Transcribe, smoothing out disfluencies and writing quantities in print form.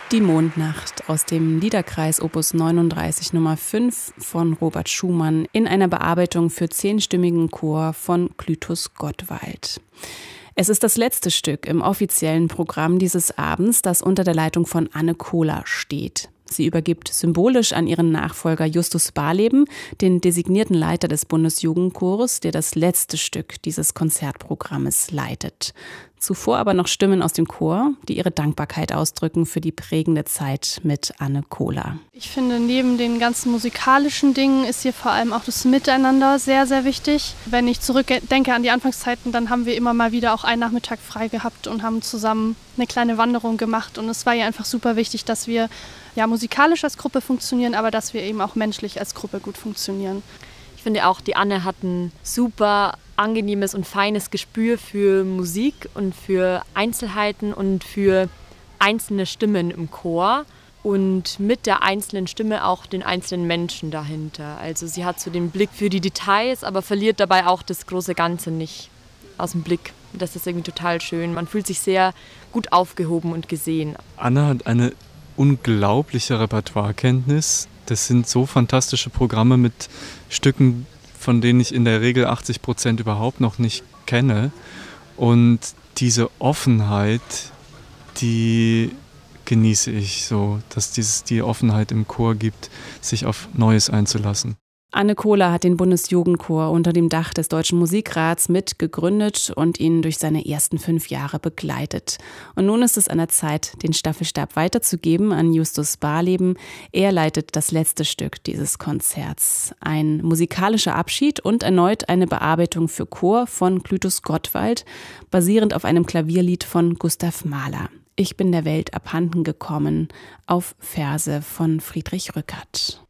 Die Mondnacht aus dem Liederkreis Opus 39 Nummer 5 von Robert Schumann in einer Bearbeitung für 10-stimmigen Chor von Clytus Gottwald. Es ist das letzte Stück im offiziellen Programm dieses Abends, das unter der Leitung von Anne Kohler steht. Sie übergibt symbolisch an ihren Nachfolger Justus Barleben, den designierten Leiter des Bundesjugendchores, der das letzte Stück dieses Konzertprogrammes leitet. Zuvor aber noch Stimmen aus dem Chor, die ihre Dankbarkeit ausdrücken für die prägende Zeit mit Anne Kohler. Ich finde, neben den ganzen musikalischen Dingen ist hier vor allem auch das Miteinander sehr, sehr wichtig. Wenn ich zurückdenke an die Anfangszeiten, dann haben wir immer mal wieder auch einen Nachmittag frei gehabt und haben zusammen eine kleine Wanderung gemacht. Und es war ja einfach super wichtig, dass wir ja musikalisch als Gruppe funktionieren, aber dass wir eben auch menschlich als Gruppe gut funktionieren. Ich finde auch, die Anne hat ein super angenehmes und feines Gespür für Musik und für Einzelheiten und für einzelne Stimmen im Chor und mit der einzelnen Stimme auch den einzelnen Menschen dahinter. Also sie hat so den Blick für die Details, aber verliert dabei auch das große Ganze nicht aus dem Blick. Das ist irgendwie total schön. Man fühlt sich sehr gut aufgehoben und gesehen. Anne hat eine unglaubliche Repertoirekenntnis. Das sind so fantastische Programme mit Stücken, von denen ich in der Regel 80% überhaupt noch nicht kenne. Und diese Offenheit, die genieße ich so, dass es die Offenheit im Chor gibt, sich auf Neues einzulassen. Anne Kohler hat den Bundesjugendchor unter dem Dach des Deutschen Musikrats mitgegründet und ihn durch seine ersten 5 Jahre begleitet. Und nun ist es an der Zeit, den Staffelstab weiterzugeben an Justus Barleben. Er leitet das letzte Stück dieses Konzerts. Ein musikalischer Abschied und erneut eine Bearbeitung für Chor von Clytus Gottwald, basierend auf einem Klavierlied von Gustav Mahler. Ich bin der Welt abhanden gekommen, auf Verse von Friedrich Rückert.